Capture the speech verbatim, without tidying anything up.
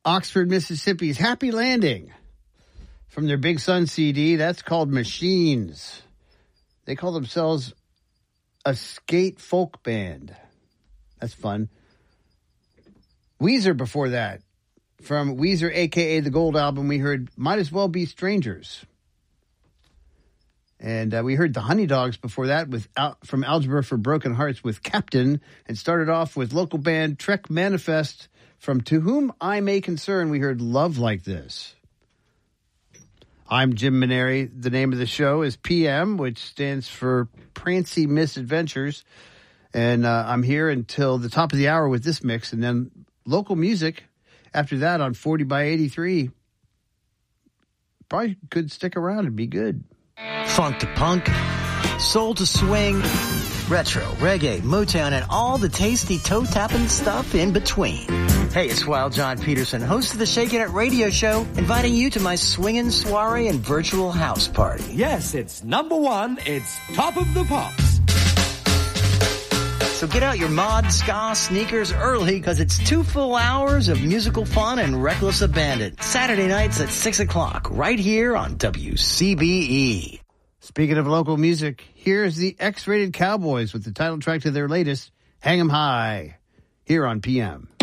Oxford, Mississippi's Happy Landing. From their Big Sun C D, that's called Machines. They call themselves a skate folk band. That's fun. Weezer before that. From Weezer, a k a. The Gold Album, we heard Might As Well Be Strangers. And uh, we heard the Honey Dogs before that with Al- from Algebra for Broken Hearts with Captain. And started off with local band Trek Manifest. From To Whom I May Concern, we heard Love Like This. I'm Jim Maneri. The name of the show is P M, which stands for Prancy Misadventures. And uh, I'm here until the top of the hour with this mix. And then local music after that on forty by eighty-three. Probably could stick around and be good. Funk to punk, soul to swing, retro, reggae, Motown, and all the tasty toe-tapping stuff in between. Hey, it's Wild John Peterson, host of the Shakin' It radio show, inviting you to my swingin' soiree and virtual house party. Yes, it's number one. It's Top of the Pops. So get out your mod, ska, sneakers early, because it's two full hours of musical fun and reckless abandon. Saturday nights at six o'clock, right here on W C B E. Speaking of local music, here's the X-Rated Cowboys with the title track to their latest, Hang 'em High, here on P M.